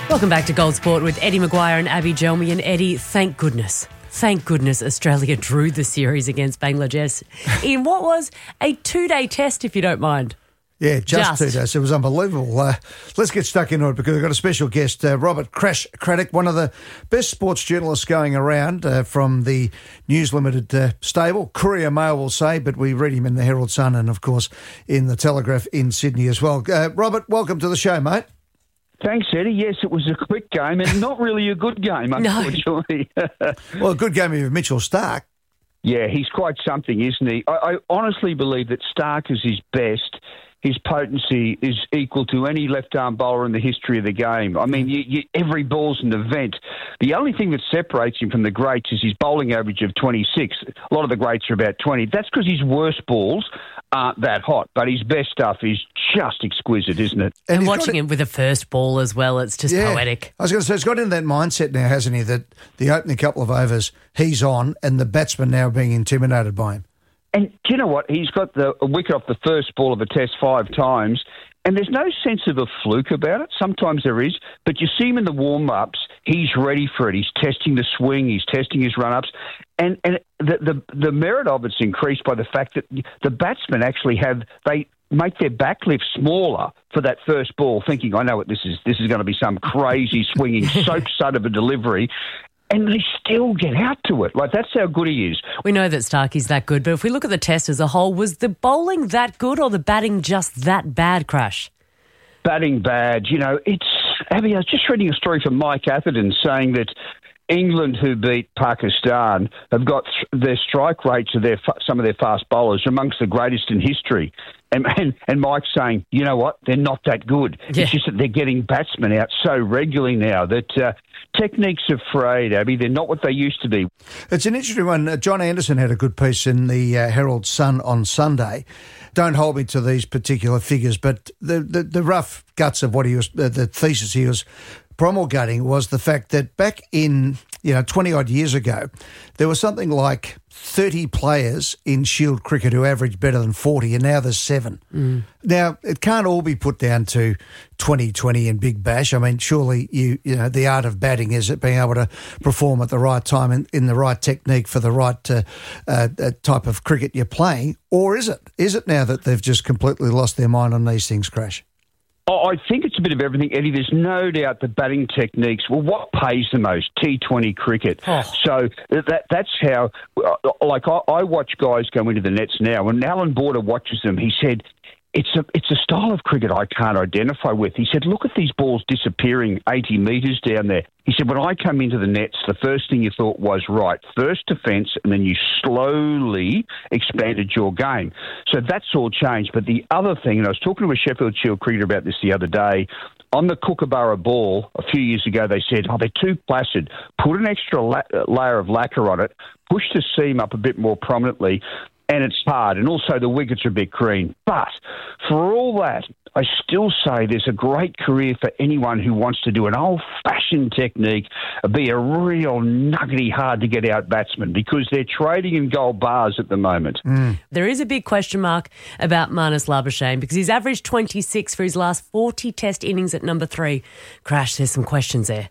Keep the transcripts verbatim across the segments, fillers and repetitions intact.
Welcome back to Gold Sport with Eddie Maguire and Abby Gelmi. And Eddie, thank goodness, thank goodness Australia drew the series against Bangladesh in what was a two-day test, if you don't mind. Yeah, just, Just. two days. It was unbelievable. Uh, let's get stuck into it because we've got a special guest, uh, Robert Crash Craddock, one of the best sports journalists going around uh, from the News Limited uh, stable. Courier Mail will say, but we read him in the Herald Sun and, of course, in the Telegraph in Sydney as well. Uh, Robert, welcome to the show, mate. Thanks, Eddie. Yes, it was a quick game and not really a good game, unfortunately. No. Well, a good game of Mitchell Starc. Yeah, he's quite something, isn't he? I, I honestly believe that Starc is his best. His potency is equal to any left-arm bowler in the history of the game. I mean, you, you, every ball's an event. The only thing that separates him from the greats is his bowling average of twenty-six. A lot of the greats are about twenty. That's because his worst balls aren't that hot, but his best stuff is just exquisite, isn't it? And, and watching it, him with the first ball as well, it's just yeah, poetic. I was going to say, he's got into that mindset now, hasn't he, that the opening couple of overs, he's on, and the batsmen now are being intimidated by him. And do you know what? He's got the a wicket off the first ball of a test five times, and there's no sense of a fluke about it. Sometimes there is, but you see him in the warm-ups, he's ready for it. He's testing the swing, he's testing his run-ups, and, and the, the, the merit of it's increased by the fact that the batsmen actually have, they make their backlift smaller for that first ball, thinking, I know what this is, this is going to be some crazy swinging soap-sud of a delivery. And they still get out to it. Like, that's how good he is. We know that Starkey's that good, but if we look at the test as a whole, was the bowling that good or the batting just that bad, Crash? Batting bad. You know, it's... Abby, I was just reading a story from Mike Atherton saying that England, who beat Pakistan, have got th- their strike rates of their some of their fast bowlers amongst the greatest in history. And, and and Mike's saying, you know what, they're not that good. Yeah. It's just that they're getting batsmen out so regularly now that uh, techniques are frayed, Abby. They're not what they used to be. It's an interesting one. Uh, John Anderson had a good piece in the uh, Herald Sun on Sunday. Don't hold me to these particular figures, but the, the, the rough guts of what he was, uh, the thesis he was promulgating was the fact that back in, you know, twenty-odd years ago, there was something like thirty players in Shield cricket who averaged better than forty, and now there's seven. Mm. Now, it can't all be put down to twenty twenty and Big Bash. I mean, surely, you you know, the art of batting is it being able to perform at the right time and in the right technique for the right uh, uh, type of cricket you're playing, or is it? Is it now that they've just completely lost their mind on these things, Crash? I think it's a bit of everything, Eddie. There's no doubt the batting techniques. Well, what pays the most? T twenty cricket. Oh. So that that's how, like, I, I watch guys go into the nets now. When Alan Border watches them, he said, It's a it's a style of cricket I can't identify with. He said, look at these balls disappearing eighty metres down there. He said, when I come into the nets, the first thing you thought was, right, first defence, and then you slowly expanded your game. So that's all changed. But the other thing, and I was talking to a Sheffield Shield cricketer about this the other day, on the Kookaburra ball a few years ago, they said, oh, they're too placid. Put an extra la- layer of lacquer on it, push the seam up a bit more prominently, and it's hard. And also the wickets are a bit green. But for all that, I still say there's a great career for anyone who wants to do an old-fashioned technique, be a real nuggety, hard-to-get-out batsman, because they're trading in gold bars at the moment. Mm. There is a big question mark about Marnus Labuschagne because he's averaged twenty-six for his last forty test innings at number three. Crash, there's some questions there.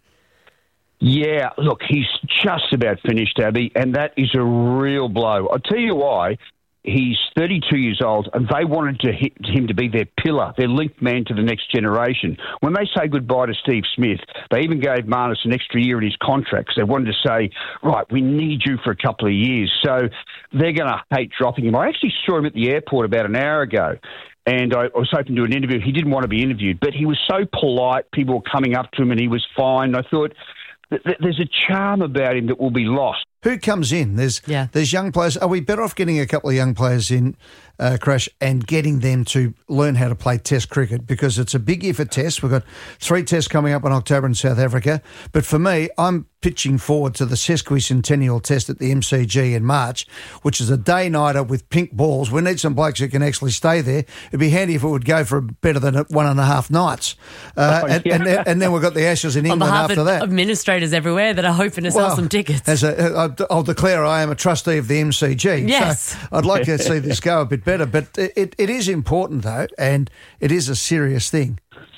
Yeah, look, he's just about finished, Abby, and that is a real blow. I'll tell you why. He's thirty-two years old, and they wanted to hit him to be their pillar, their linked man to the next generation. When they say goodbye to Steve Smith, they even gave Marnus an extra year in his contract because they wanted to say, right, we need you for a couple of years. So they're going to hate dropping him. I actually saw him at the airport about an hour ago, and I was hoping to do an interview. He didn't want to be interviewed, but he was so polite. People were coming up to him, and he was fine. I thought, there's a charm about him that will be lost. Who comes in? There's yeah. there's young players. Are we better off getting a couple of young players in, uh, Crash, and getting them to learn how to play Test cricket? Because it's a big year for Tests. We've got three Tests coming up in October in South Africa. But for me, I'm pitching forward to the sesquicentennial Test at the M C G in March, which is a day-nighter with pink balls. We need some blokes that can actually stay there. It'd be handy if it would go for better than one and a half nights. Uh, oh, yeah. and, and, and then we've got the Ashes in England after that. Administrators everywhere that are hoping to sell well, some tickets. As a, I'll declare I am a trustee of the M C G. Yes. So I'd like to see this go a bit better. But it, it is important, though, and it is a serious thing.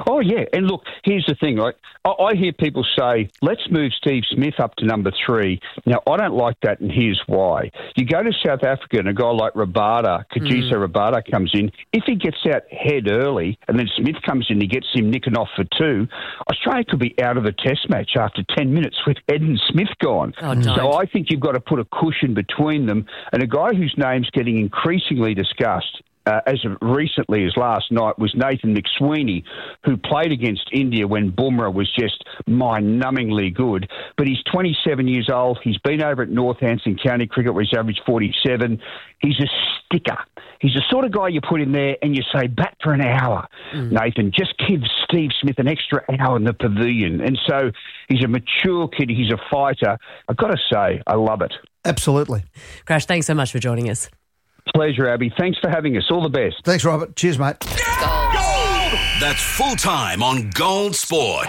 Oh, yeah. And look, here's the thing, right? I, I hear people say, let's move Steve Smith up to number three. Now, I don't like that, and here's why. You go to South Africa and a guy like Rabada, Kagiso mm. Rabada comes in. If he gets out head early and then Smith comes in, he gets him nicking off for two, Australia could be out of the test match after ten minutes with Ed and Smith gone. Oh, no. So I think you've got to put a cushion between them. And a guy whose name's getting increasingly discussed, Uh, as recently as last night, was Nathan McSweeney, who played against India when Bumrah was just mind-numbingly good. But he's twenty-seven years old. He's been over at Northampton County Cricket where he's averaged forty-seven. He's a sticker. He's the sort of guy you put in there and you say, bat for an hour, mm. Nathan. Just give Steve Smith an extra hour in the pavilion. And so he's a mature kid. He's a fighter. I've got to say, I love it. Absolutely. Crash, thanks so much for joining us. Pleasure, Abby. Thanks for having us. All the best. Thanks, Robert. Cheers, mate. Gold! That's full time on Gold Sport.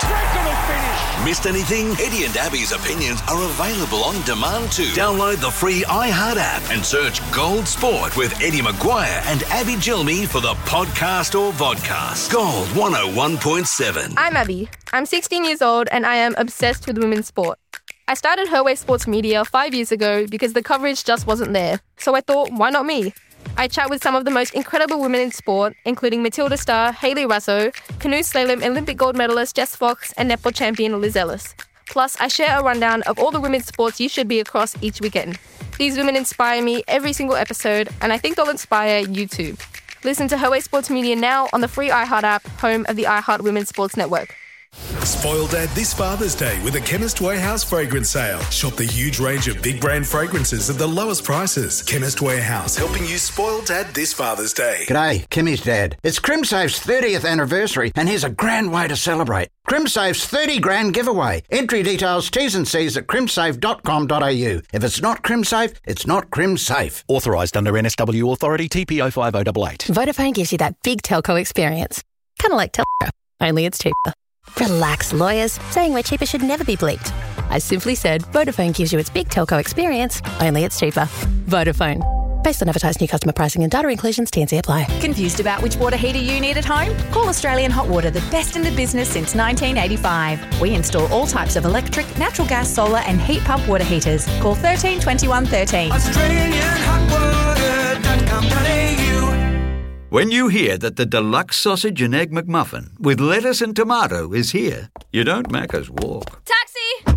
Missed anything? Eddie and Abby's opinions are available on demand too. Download the free iHeart app and search Gold Sport with Eddie Maguire and Abby Gilmy for the podcast or vodcast. Gold one oh one point seven. I'm Abby. I'm sixteen years old and I am obsessed with women's sport. I started Her Way Sports Media five years ago because the coverage just wasn't there. So I thought, why not me? I chat with some of the most incredible women in sport, including Matilda star Hayley Raso, canoe slalom Olympic gold medalist Jess Fox, and netball champion Liz Ellis. Plus, I share a rundown of all the women's sports you should be across each weekend. These women inspire me every single episode, and I think they'll inspire you too. Listen to Her Way Sports Media now on the free iHeart app, home of the iHeart Women's Sports Network. Spoil Dad this Father's Day with a Chemist Warehouse fragrance sale. Shop the huge range of big brand fragrances at the lowest prices. Chemist Warehouse, helping you spoil Dad this Father's Day. G'day, Kimmy's dad. It's CrimSafe's thirtieth anniversary and here's a grand way to celebrate. CrimSafe's thirty grand giveaway. Entry details, T's and C's at crimsafe dot com dot a u. If it's not CrimSafe, it's not CrimSafe. Authorised under N S W Authority T P O five oh eight eight. Vodafone gives you that big telco experience. Kind of like telco, only it's cheaper. Relax, lawyers. Saying we're cheaper should never be bleeped. I simply said Vodafone gives you its big telco experience, only it's cheaper. Vodafone. Based on advertised new customer pricing and data inclusions, T and C apply. Confused about which water heater you need at home? Call Australian Hot Water, the best in the business since nineteen eighty-five. We install all types of electric, natural gas, solar and heat pump water heaters. Call thirteen twenty-one thirteen. Australian Hot Water dot com dot a u. When you hear that the deluxe sausage and egg McMuffin with lettuce and tomato is here, you don't Macca's walk. Taxi!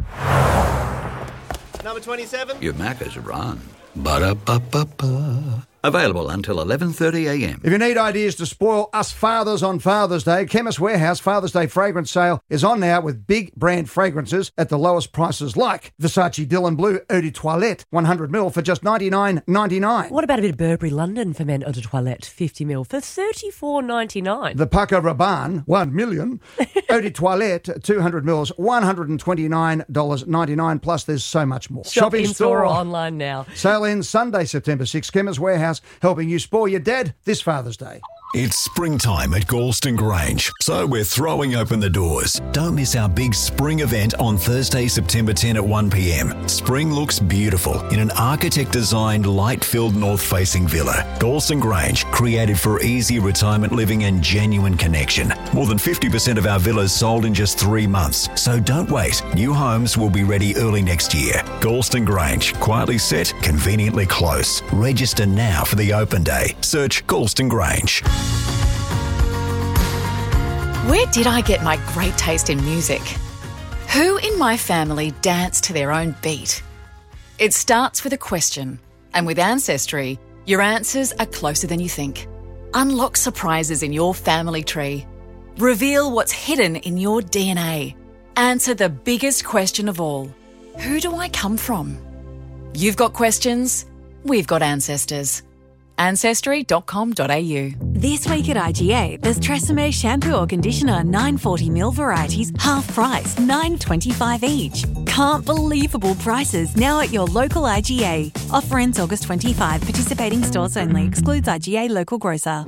Number twenty-seven. You Macca's run. Ba-da-ba-ba-ba. Available until eleven thirty a m. If you need ideas to spoil us fathers on Father's Day, Chemist Warehouse Father's Day fragrance sale is on now with big brand fragrances at the lowest prices like Versace Dylan Blue Eau de Toilette one hundred milliliters for just ninety-nine ninety-nine. What about a bit of Burberry London for men Eau de Toilette fifty milliliters for thirty-four ninety-nine? The Paco Rabanne one million Eau de Toilette two hundred milliliters one hundred twenty-nine ninety-nine, plus there's so much more. Shop in store or online now. Sale ends Sunday, September sixth. Chemist Warehouse, helping you spoil your dad this Father's Day. It's springtime at Galston Grange, so we're throwing open the doors. Don't miss our big spring event on Thursday, September tenth at one p m. Spring looks beautiful in an architect-designed, light-filled north-facing villa. Galston Grange, created for easy retirement living and genuine connection. More than fifty percent of our villas sold in just three months, so don't wait. New homes will be ready early next year. Galston Grange, quietly set, conveniently close. Register now for the open day. Search Galston Grange. Where did I get my great taste in music? Who in my family danced to their own beat? It starts with a question, and with Ancestry, your answers are closer than you think. Unlock surprises in your family tree. Reveal what's hidden in your D N A. Answer the biggest question of all. Who do I come from? You've got questions, we've got ancestors. ancestry dot com dot a u. This week at I G A, there's Tresemme shampoo or conditioner nine forty milliliter varieties, half price, nine twenty-five each. Can't believable prices now at your local I G A. Offer ends August twenty-fifth. Participating stores only. Excludes I G A local grocer.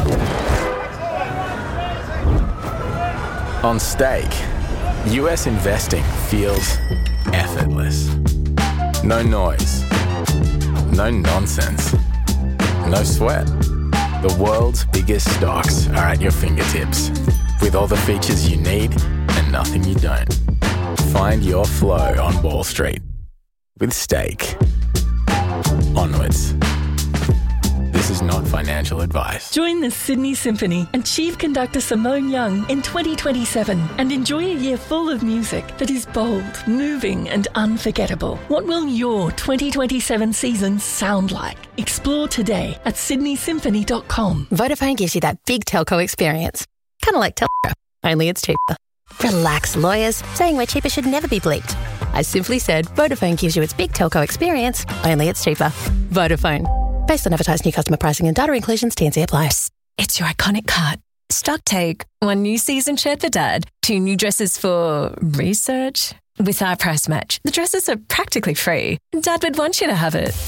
On stake, U S investing feels effortless. No noise. No nonsense. No sweat. The world's biggest stocks are at your fingertips. With all the features you need and nothing you don't. Find your flow on Wall Street. With Stake. Onwards. This is not financial advice. Join the Sydney Symphony and Chief Conductor Simone Young in twenty twenty-seven and enjoy a year full of music that is bold, moving and unforgettable. What will your twenty twenty-seven season sound like? Explore today at sydney symphony dot com. Vodafone gives you that big telco experience. Kind of like Telco, only it's cheaper. Relax, lawyers. Saying we're cheaper should never be bleeped. I simply said Vodafone gives you its big telco experience, only it's cheaper. Vodafone. Based on advertised new customer pricing and data inclusions, T and C apply. It's your iconic cut. Stock take. One new season shirt for Dad. Two new dresses for research. With our price match, the dresses are practically free. Dad would want you to have it.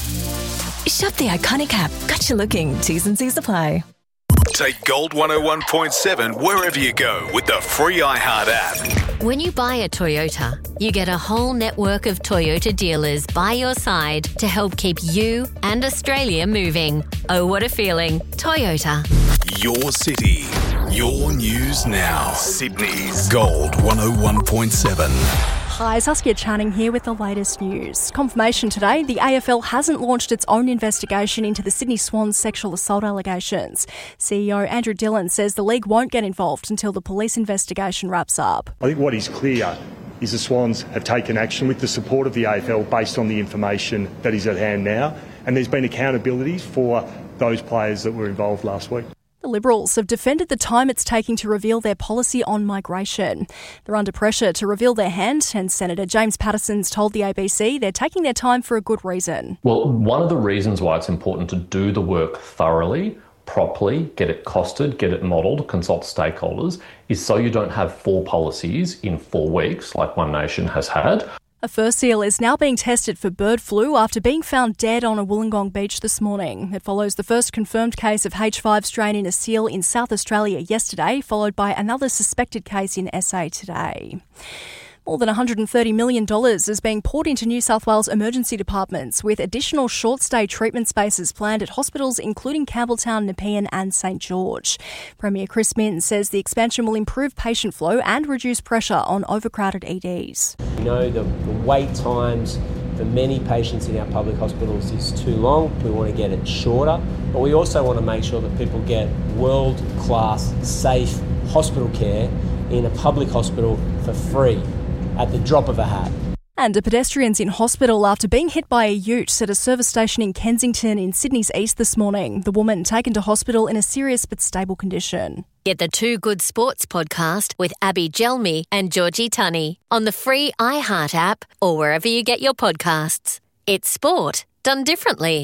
Shop the iconic app. Got you looking. T's and C's apply. Take Gold one oh one point seven wherever you go with the free iHeart app. When you buy a Toyota, you get a whole network of Toyota dealers by your side to help keep you and Australia moving. Oh, what a feeling. Toyota. Your city, your news now. Sydney's Gold one oh one point seven. Hi, Saskia Channing here with the latest news. Confirmation today, the A F L hasn't launched its own investigation into the Sydney Swans sexual assault allegations. C E O Andrew Dillon says the league won't get involved until the police investigation wraps up. I think what is clear is the Swans have taken action with the support of the A F L based on the information that is at hand now, and there's been accountability for those players that were involved last week. The Liberals have defended the time it's taking to reveal their policy on migration. They're under pressure to reveal their hand, and Senator James Patterson's told the A B C they're taking their time for a good reason. Well, one of the reasons why it's important to do the work thoroughly, properly, get it costed, get it modelled, consult stakeholders, is so you don't have four policies in four weeks like One Nation has had. A fur seal is now being tested for bird flu after being found dead on a Wollongong beach this morning. It follows the first confirmed case of H five strain in a seal in South Australia yesterday, followed by another suspected case in S A today. More than one hundred thirty million dollars is being poured into New South Wales emergency departments, with additional short-stay treatment spaces planned at hospitals including Campbelltown, Nepean and St George. Premier Chris Minns says the expansion will improve patient flow and reduce pressure on overcrowded E Ds. We know the, the wait times for many patients in our public hospitals is too long. We want to get it shorter, but we also want to make sure that people get world-class, safe hospital care in a public hospital for free, at the drop of a hat. And a pedestrian's in hospital after being hit by a ute at a service station in Kensington in Sydney's east this morning. The woman taken to hospital in a serious but stable condition. Get the Two Good Sports podcast with Abby Gelmi and Georgie Tunney on the free iHeart app or wherever you get your podcasts. It's sport done differently.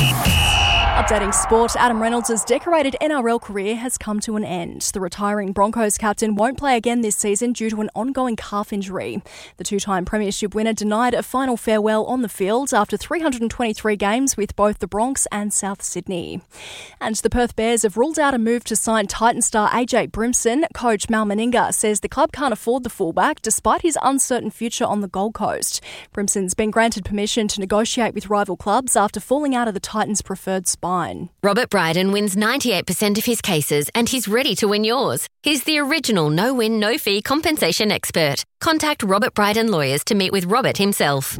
Updating sport, Adam Reynolds' decorated N R L career has come to an end. The retiring Broncos captain won't play again this season due to an ongoing calf injury. The two-time premiership winner denied a final farewell on the field after three hundred twenty-three games with both the Bronx and South Sydney. And the Perth Bears have ruled out a move to sign Titan star A J Brimson. Coach Mal Meninga says the club can't afford the fullback despite his uncertain future on the Gold Coast. Brimson's been granted permission to negotiate with rival clubs after falling out of the Titans' preferred spine. Robert Bryden wins ninety-eight percent of his cases and he's ready to win yours. He's the original no-win, no-fee compensation expert. Contact Robert Bryden Lawyers to meet with Robert himself.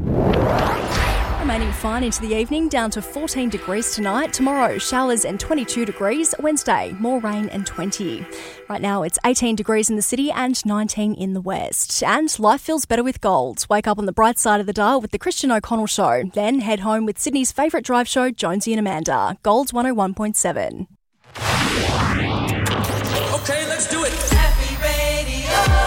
Remaining fine into the evening, down to fourteen degrees tonight. Tomorrow, showers and twenty-two degrees. Wednesday, more rain and twenty. Right now, it's eighteen degrees in the city and nineteen in the west. And life feels better with gold. Wake up on the bright side of the dial with the Christian O'Connell Show. Then head home with Sydney's favourite drive show, Jonesy and Amanda. Gold one oh one point seven. Okay, let's do it. Happy Radio.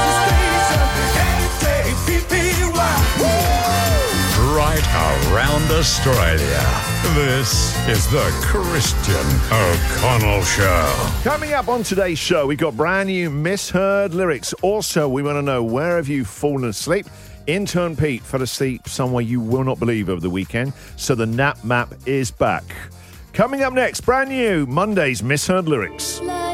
Right around Australia. This is the Christian O'Connell Show. Coming up on today's show, we got brand new misheard lyrics. Also, we want to know, where have you fallen asleep? Intern Pete fell asleep somewhere you will not believe over the weekend, so the nap map is back. Coming up next, brand new Monday's misheard lyrics.